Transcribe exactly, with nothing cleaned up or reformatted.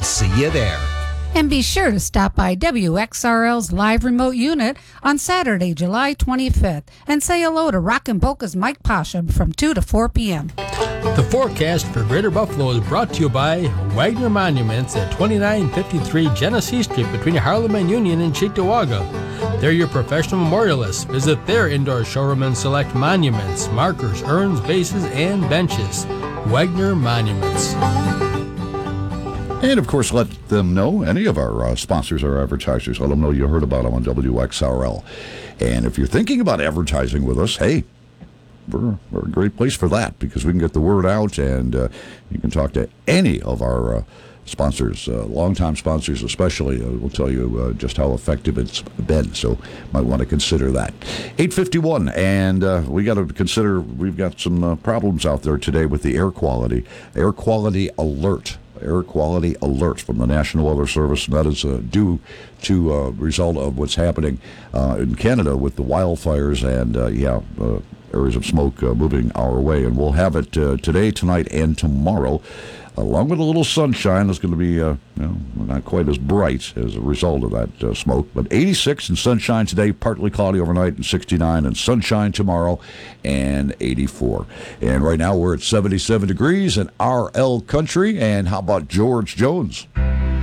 See you there. And be sure to stop by W X R L's live remote unit on Saturday, July twenty-fifth, and say hello to Rockin' Polka's Mike Posham from two to four p.m. The forecast for Greater Buffalo is brought to you by Wagner Monuments at twenty-nine fifty-three Genesee Street between Harlem and Union in Cheektowaga. They're your professional memorialists. Visit their indoor showroom and select monuments, markers, urns, vases, and benches. Wagner Monuments. And, of course, let them know, any of our uh, sponsors or advertisers, let them know you heard about them on W X R L. And if you're thinking about advertising with us, hey, we're, we're a great place for that because we can get the word out and uh, you can talk to any of our uh, sponsors, uh, longtime sponsors especially. Uh, we'll tell you uh, just how effective it's been, so might want to consider that. eight fifty-one, and uh, we got to consider, we've got some uh, problems out there today with the air quality. Air quality alert. Air quality alert from the National Weather Service, and that is uh, due to a uh, result of what's happening uh, in Canada with the wildfires and, uh, yeah, uh, areas of smoke uh, moving our way. And we'll have it uh, today, tonight, and tomorrow, along with a little sunshine. It's going to be uh, you know, not quite as bright as a result of that uh, smoke. But eighty-six and sunshine today, partly cloudy overnight, and sixty-nine and sunshine tomorrow, and eighty-four. And right now we're at seventy-seven degrees in R L Country. And how about George Jones?